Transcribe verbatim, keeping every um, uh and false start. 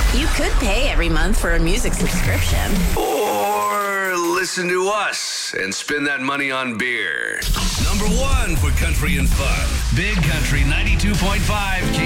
You could pay every month for a music subscription. Or listen to us and spend that money on beer. Number one for country and fun. Big Country ninety-two point five K